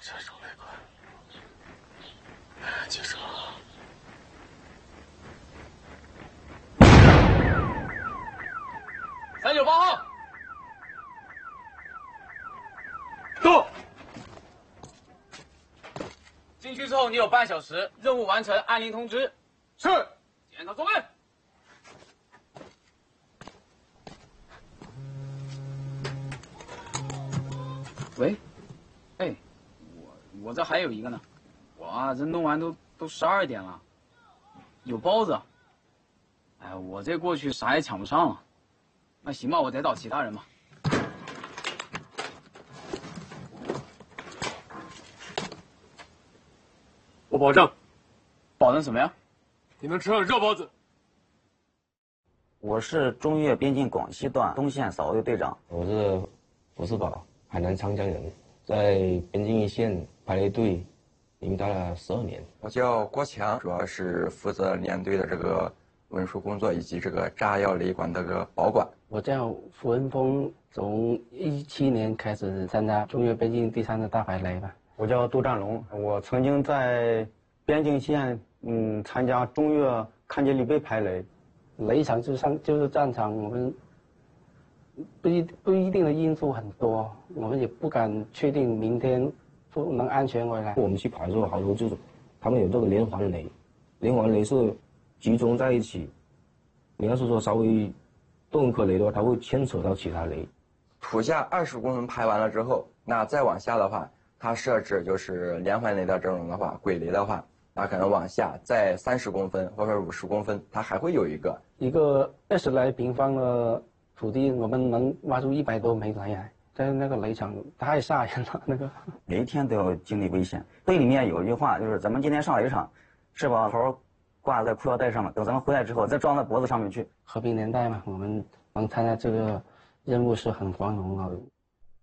这种雷管，记住了。398号，到。进去之后，你有半小时，任务完成按铃通知。是。检查座位。喂，哎，我这还有一个呢，我啊这弄完都12点了，有包子。哎，我这过去啥也抢不上了，那行吧，我得找其他人吧。 我保证， 保证什么呀？ 你能吃上热包子。 我是中越边境广西段东线扫卫队长。 我是胡世宝，海南长江人，在边境一线排雷队已经待了12年。 我叫郭强，主要是负责连队的这个文书工作以及这个炸药雷管的这个保管。 我叫符文峰，从17年开始参加中越边境第3次大排雷吧。 我叫杜占龙，我曾经在边境线参加中越勘察旅队排雷。 雷场就是战场，我们不一定的因素很多，我们也不敢确定明天不能安全回来。 我们去排的时候，好多就是他们有这个连环雷，连环雷是集中在一起。你要是说稍微动一颗雷的话，它会牵扯到其他雷。 土下20公分排完了之后，那再往下的话，它设置就是连环雷的这种的话，轨雷的话，那可能往下在30公分或者50公分，它还会有一个 20来平方的土地，我们能挖出100多枚雷来。在那个雷场太吓人了，那个每一天都要经历危险。队里面有一句话，就是咱们今天上雷场，是把头挂在裤腰带上面，等咱们回来之后再装在脖子上面去。 和平年代嘛，我们能参加这个任务是很光荣的。